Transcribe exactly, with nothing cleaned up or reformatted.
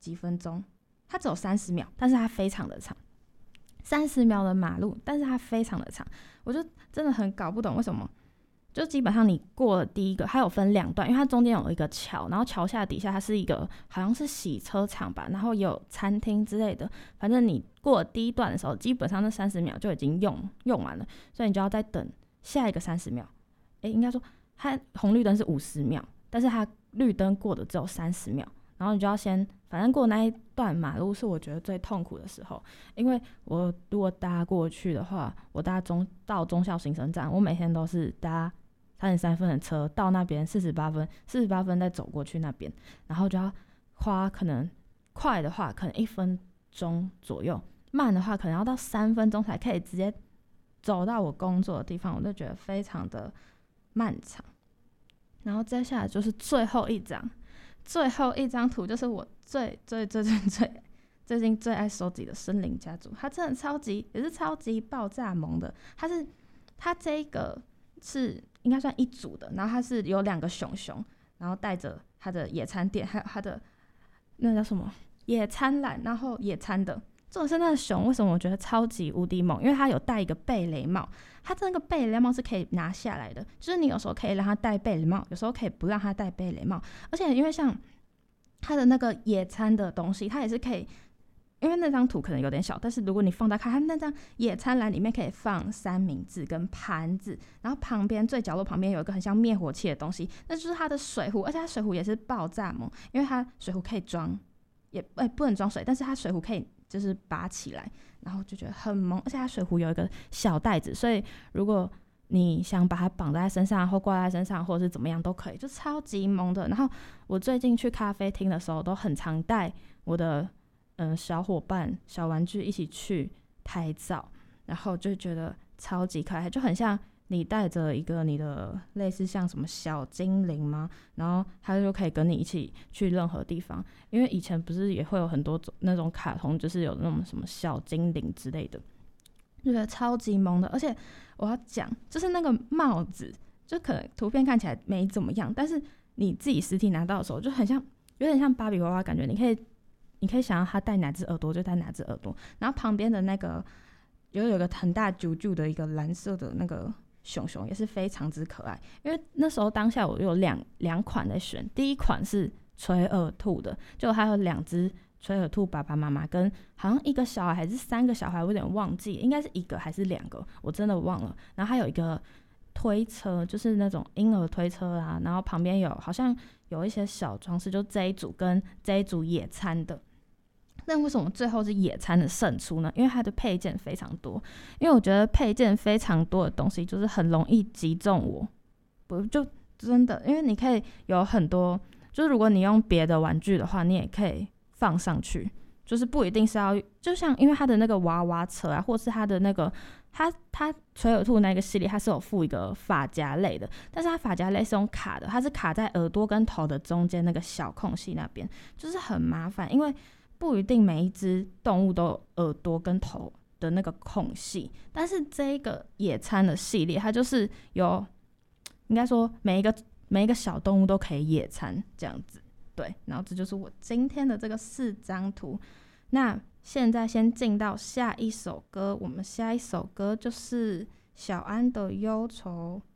几分钟，它只有三十秒，但是它非常的长。三十秒的马路，但是它非常的长，我就真的很搞不懂为什么。就基本上你过了第一个，它有分两段，因为它中间有一个桥，然后桥下底下它是一个好像是洗车场吧，然后也有餐厅之类的。反正你过了第一段的时候，基本上那三十秒就已经用用完了，所以你就要再等下一个三十秒。诶，应该说它红绿灯是五十秒，但是它绿灯过的只有三十秒。然后你就要先，反正过那一段马路是我觉得最痛苦的时候，因为我如果搭过去的话，我搭中到忠孝新生站，我每天都是搭三十三分的车到那边四十八分，四十八分再走过去那边，然后就要花可能快的话可能一分钟左右，慢的话可能要到三分钟才可以直接走到我工作的地方，我就觉得非常的漫长。然后接下来就是最后一张。最后一张图就是我最最最最最最近最爱收集的森林家族，它真的超级也是超级爆炸萌的。它是它这个是应该算一组的，然后它是有两个熊熊，然后带着它的野餐垫，还有它的那叫什么野餐篮，然后野餐的。这种是那个熊，为什么我觉得超级无敌猛？因为它有戴一个贝雷帽，它这个贝雷帽是可以拿下来的，就是你有时候可以让它戴贝雷帽，有时候可以不让它戴贝雷帽。而且因为像它的那个野餐的东西，它也是可以，因为那张图可能有点小，但是如果你放大看，它那张野餐篮里面可以放三明治跟盘子，然后旁边最角落旁边有一个很像灭火器的东西，那就是它的水壶，而且它水壶也是爆炸猛，因为它水壶可以装，也、欸、不能装水，但是它水壶可以就是拔起来，然后就觉得很萌，而且它水壶有一个小袋子，所以如果你想把它绑在身上或挂在身上或者是怎么样都可以，就超级萌的。然后我最近去咖啡厅的时候都很常带我的嗯小伙伴小玩具一起去拍照，然后就觉得超级可爱，就很像你带着一个你的类似像什么小精灵吗？然后他就可以跟你一起去任何地方。因为以前不是也会有很多种那种卡通，就是有那种什么小精灵之类的，就觉得超级萌的。而且我要讲，就是那个帽子，就可能图片看起来没怎么样，但是你自己实体拿到的时候，就很像，有点像芭比娃娃感觉。你可以，你可以想要它戴哪只耳朵就戴哪只耳朵，然后旁边的那个有有个很大啾啾的一个蓝色的那个熊熊也是非常之可爱。因为那时候当下我有两两款在选，第一款是垂耳兔的，就还有两只垂耳兔爸爸妈妈跟好像一个小孩还是三个小孩，我有点忘记，应该是一个还是两个，我真的忘了。然后还有一个推车，就是那种婴儿推车啊，然后旁边有好像有一些小装饰，就这一组跟这一组野餐的。那为什么最后是野餐的胜出呢？因为它的配件非常多，因为我觉得配件非常多的东西就是很容易击中我，不就真的，因为你可以有很多，就是如果你用别的玩具的话，你也可以放上去，就是不一定是要，就像因为它的那个娃娃车啊，或是它的那个它它垂耳兔那个系列，它是有附一个发夹类的，但是它发夹类是用卡的，它是卡在耳朵跟头的中间那个小空隙那边，就是很麻烦，因为不一定每一只动物都有耳朵跟头的那个空隙，但是这一个野餐的系列，它就是有，应该说每一个每一个小动物都可以野餐这样子，对。然后这就是我今天的这个四张图。那现在先进到下一首歌，我们下一首歌就是小安的忧愁。